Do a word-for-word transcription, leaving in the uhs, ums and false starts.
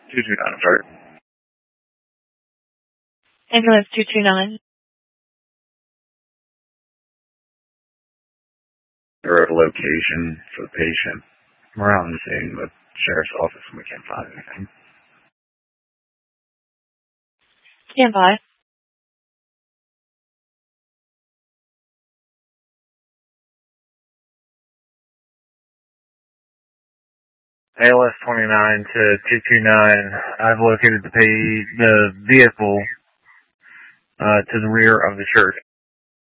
two two nine, sorry. Ambulance two two nine. Or a location for the patient. We're out in the scene with the sheriff's office and we can't find anything. Stand by. A L S twenty-nine to two two nine. I've located the pay, the vehicle uh, to the rear of the church.